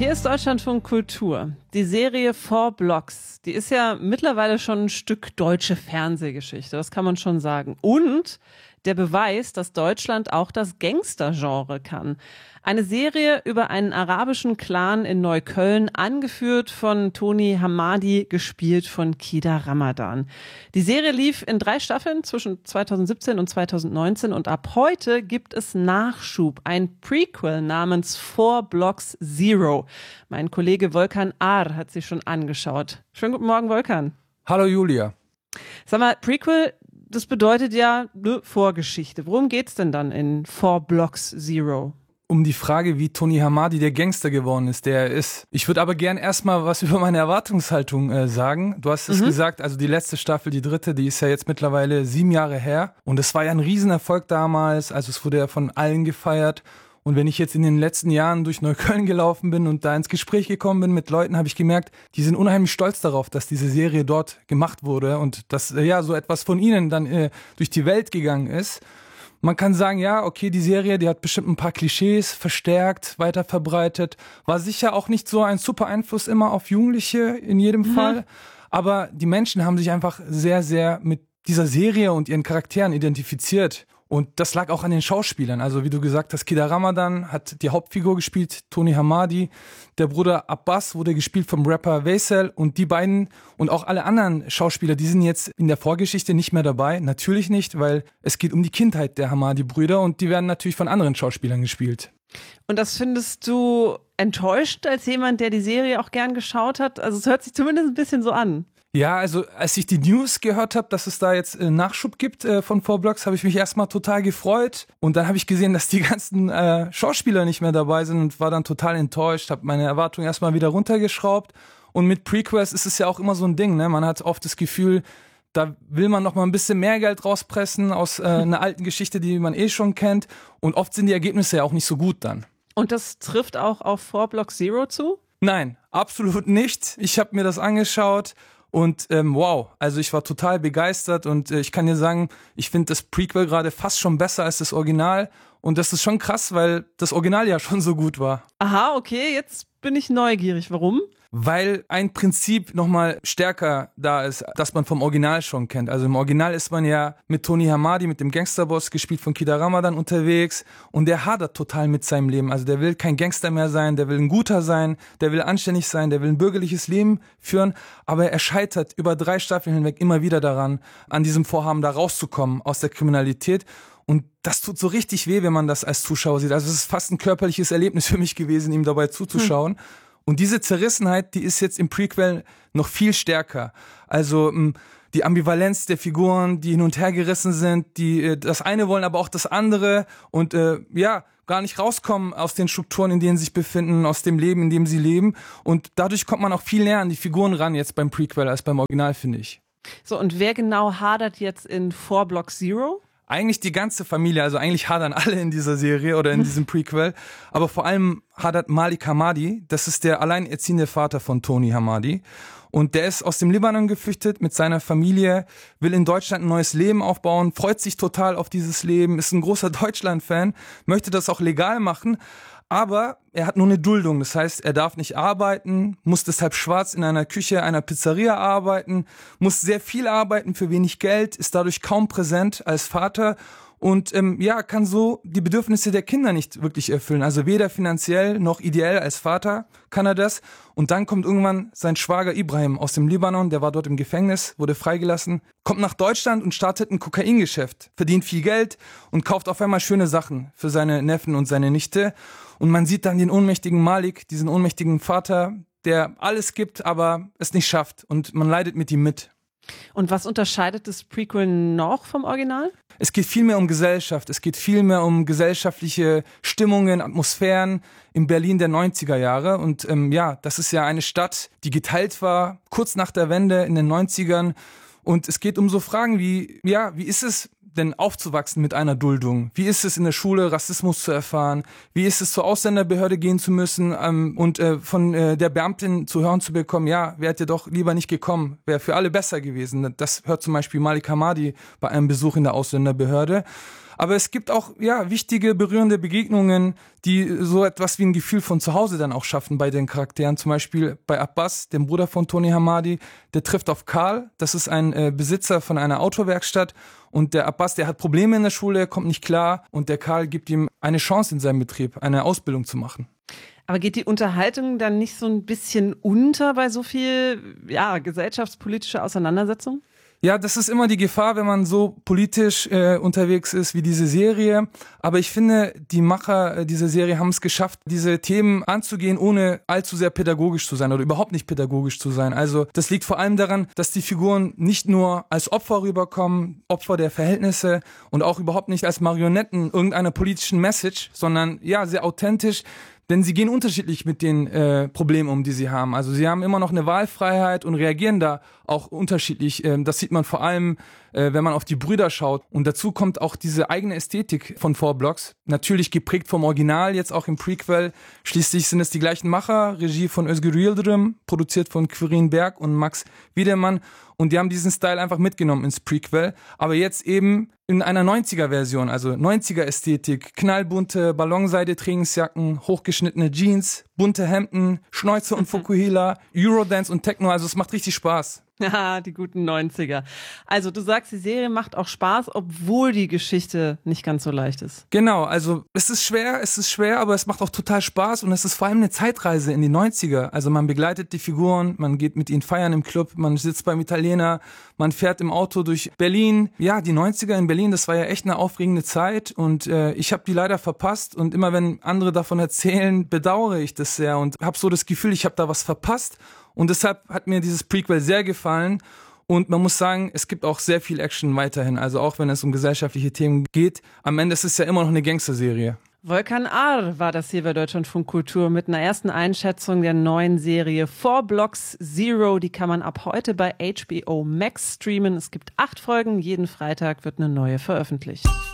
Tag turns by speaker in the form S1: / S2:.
S1: Hier ist Deutschlandfunk Kultur. Die Serie Four Blocks, die ist ja mittlerweile schon ein Stück deutsche Fernsehgeschichte, das kann man schon sagen. Und der Beweis, dass Deutschland auch das Gangster-Genre kann. Eine Serie über einen arabischen Clan in Neukölln, angeführt von Tony Hamadi, gespielt von Kida Ramadan. Die Serie lief in 3 Staffeln zwischen 2017 und 2019 und ab heute gibt es Nachschub, ein Prequel namens Four Blocks Zero. Mein Kollege Volkan Ar hat sich schon angeschaut. Schönen guten Morgen, Volkan.
S2: Hallo Julia.
S1: Sag mal, Prequel, das bedeutet ja eine Vorgeschichte. Worum geht's denn dann in Four Blocks Zero?
S2: Um die Frage, wie Tony Hamadi der Gangster geworden ist, der er ist. Ich würde aber gern erstmal was über meine Erwartungshaltung sagen. Du hast es gesagt, also die letzte Staffel, die 3., die ist ja jetzt mittlerweile 7 Jahre her. Und es war ja ein Riesenerfolg damals, also es wurde ja von allen gefeiert. Und wenn ich jetzt in den letzten Jahren durch Neukölln gelaufen bin und da ins Gespräch gekommen bin mit Leuten, habe ich gemerkt, die sind unheimlich stolz darauf, dass diese Serie dort gemacht wurde und dass ja so etwas von ihnen dann durch die Welt gegangen ist. Man kann sagen, ja, okay, die Serie, die hat bestimmt ein paar Klischees verstärkt, weiterverbreitet, war sicher auch nicht so ein super Einfluss immer auf Jugendliche in jedem Fall, aber die Menschen haben sich einfach sehr, sehr mit dieser Serie und ihren Charakteren identifiziert. Und das lag auch an den Schauspielern. Also wie du gesagt hast, Kida Ramadan hat die Hauptfigur gespielt, Tony Hamadi. Der Bruder Abbas wurde gespielt vom Rapper Veysel. Und die beiden und auch alle anderen Schauspieler, die sind jetzt in der Vorgeschichte nicht mehr dabei. Natürlich nicht, weil es geht um die Kindheit der Hamadi-Brüder und die werden natürlich von anderen Schauspielern gespielt.
S1: Und das findest du enttäuschend als jemand, der die Serie auch gern geschaut hat? Also es hört sich zumindest ein bisschen so an.
S2: Ja, also als ich die News gehört habe, dass es da jetzt Nachschub gibt von Four Blocks, habe ich mich erstmal total gefreut. Und dann habe ich gesehen, dass die ganzen Schauspieler nicht mehr dabei sind und war dann total enttäuscht, habe meine Erwartungen erstmal wieder runtergeschraubt. Und mit Prequels ist es ja auch immer so ein Ding, ne? Man hat oft das Gefühl, da will man noch mal ein bisschen mehr Geld rauspressen aus einer alten Geschichte, die man eh schon kennt. Und oft sind die Ergebnisse ja auch nicht so gut dann.
S1: Und das trifft auch auf Four Blocks Zero zu?
S2: Nein, absolut nicht. Ich habe mir das angeschaut. Und wow, also ich war total begeistert und ich kann dir sagen, ich finde das Prequel gerade fast schon besser als das Original und das ist schon krass, weil das Original ja schon so gut war.
S1: Aha, okay, jetzt bin ich neugierig. Warum?
S2: Weil ein Prinzip nochmal stärker da ist, das man vom Original schon kennt. Also im Original ist man ja mit Tony Hamadi, mit dem Gangsterboss, gespielt von Kida Ramadan, unterwegs und der hadert total mit seinem Leben. Also der will kein Gangster mehr sein, der will ein Guter sein, der will anständig sein, der will ein bürgerliches Leben führen, aber er scheitert über 3 Staffeln hinweg immer wieder daran, an diesem Vorhaben da rauszukommen aus der Kriminalität. Und das tut so richtig weh, wenn man das als Zuschauer sieht. Also es ist fast ein körperliches Erlebnis für mich gewesen, ihm dabei zuzuschauen. Und diese Zerrissenheit, die ist jetzt im Prequel noch viel stärker. Also die Ambivalenz der Figuren, die hin und her gerissen sind, die das eine wollen, aber auch das andere und gar nicht rauskommen aus den Strukturen, in denen sie sich befinden, aus dem Leben, in dem sie leben. Und dadurch kommt man auch viel näher an die Figuren ran jetzt beim Prequel als beim Original, finde ich.
S1: So, und wer genau hadert jetzt in Four Blocks Zero?
S2: Eigentlich die ganze Familie, also eigentlich hadern alle in dieser Serie oder in diesem Prequel, aber vor allem hadert Malik Hamadi, das ist der alleinerziehende Vater von Tony Hamadi und der ist aus dem Libanon geflüchtet mit seiner Familie, will in Deutschland ein neues Leben aufbauen, freut sich total auf dieses Leben, ist ein großer Deutschland-Fan, möchte das auch legal machen, aber er hat nur eine Duldung, das heißt, er darf nicht arbeiten, muss deshalb schwarz in einer Küche einer Pizzeria arbeiten, muss sehr viel arbeiten für wenig Geld, ist dadurch kaum präsent als Vater und kann so die Bedürfnisse der Kinder nicht wirklich erfüllen. Also weder finanziell noch ideell als Vater kann er das. Und dann kommt irgendwann sein Schwager Ibrahim aus dem Libanon, der war dort im Gefängnis, wurde freigelassen, kommt nach Deutschland und startet ein Kokaingeschäft, verdient viel Geld und kauft auf einmal schöne Sachen für seine Neffen und seine Nichte. Und man sieht dann den ohnmächtigen Malik, diesen ohnmächtigen Vater, der alles gibt, aber es nicht schafft. Und man leidet mit ihm mit.
S1: Und was unterscheidet das Prequel noch vom Original?
S2: Es geht viel mehr um Gesellschaft, es geht viel mehr um gesellschaftliche Stimmungen, Atmosphären in Berlin der 90er Jahre. Und das ist ja eine Stadt, die geteilt war, kurz nach der Wende in den 90ern. Und es geht um so Fragen wie ist es denn aufzuwachsen mit einer Duldung? Wie ist es in der Schule, Rassismus zu erfahren? Wie ist es zur Ausländerbehörde gehen zu müssen und von der Beamtin zu hören zu bekommen, ja, wärt ihr doch lieber nicht gekommen, wäre für alle besser gewesen. Das hört zum Beispiel Malik Hamadi bei einem Besuch in der Ausländerbehörde. Aber es gibt auch, ja, wichtige, berührende Begegnungen, die so etwas wie ein Gefühl von zu Hause dann auch schaffen bei den Charakteren. Zum Beispiel bei Abbas, dem Bruder von Tony Hamadi, der trifft auf Karl. Das ist ein Besitzer von einer Autowerkstatt. Und der Abbas, der hat Probleme in der Schule, kommt nicht klar. Und der Karl gibt ihm eine Chance in seinem Betrieb, eine Ausbildung zu machen.
S1: Aber geht die Unterhaltung dann nicht so ein bisschen unter bei so viel, ja, gesellschaftspolitischer Auseinandersetzung?
S2: Ja, das ist immer die Gefahr, wenn man so politisch unterwegs ist wie diese Serie. Aber ich finde, die Macher dieser Serie haben es geschafft, diese Themen anzugehen, ohne allzu sehr pädagogisch zu sein oder überhaupt nicht pädagogisch zu sein. Also das liegt vor allem daran, dass die Figuren nicht nur als Opfer rüberkommen, Opfer der Verhältnisse und auch überhaupt nicht als Marionetten irgendeiner politischen Message, sondern ja, sehr authentisch. Denn sie gehen unterschiedlich mit den Problemen um, die sie haben. Also sie haben immer noch eine Wahlfreiheit und reagieren da auch unterschiedlich. Das sieht man vor allem, wenn man auf die Brüder schaut. Und dazu kommt auch diese eigene Ästhetik von 4 Blocks. Natürlich geprägt vom Original, jetzt auch im Prequel. Schließlich sind es die gleichen Macher. Regie von Özgür Yıldırım, produziert von Quirin Berg und Max Wiedemann. Und die haben diesen Style einfach mitgenommen ins Prequel. Aber jetzt eben in einer 90er-Version, also 90er-Ästhetik, knallbunte Ballonseide-Trainingsjacken, hochgeschnittene Jeans, bunte Hemden, Schnäuze und Fukuhila, Eurodance und Techno, also es macht richtig Spaß.
S1: Ja, die guten 90er. Also du sagst, die Serie macht auch Spaß, obwohl die Geschichte nicht ganz so leicht ist.
S2: Genau, also es ist schwer, aber es macht auch total Spaß und es ist vor allem eine Zeitreise in die 90er. Also man begleitet die Figuren, man geht mit ihnen feiern im Club, man sitzt beim Italiener, man fährt im Auto durch Berlin. Ja, die 90er in Berlin, das war ja echt eine aufregende Zeit und ich habe die leider verpasst und immer wenn andere davon erzählen, bedauere ich das sehr und habe so das Gefühl, ich habe da was verpasst. Und deshalb hat mir dieses Prequel sehr gefallen. Und man muss sagen, es gibt auch sehr viel Action weiterhin. Also auch wenn es um gesellschaftliche Themen geht. Am Ende ist es ja immer noch eine Gangsterserie.
S1: Volkan Ağar war das hier bei Deutschlandfunk Kultur mit einer ersten Einschätzung der neuen Serie 4 Blocks Zero. Die kann man ab heute bei HBO Max streamen. Es gibt 8 Folgen. Jeden Freitag wird eine neue veröffentlicht.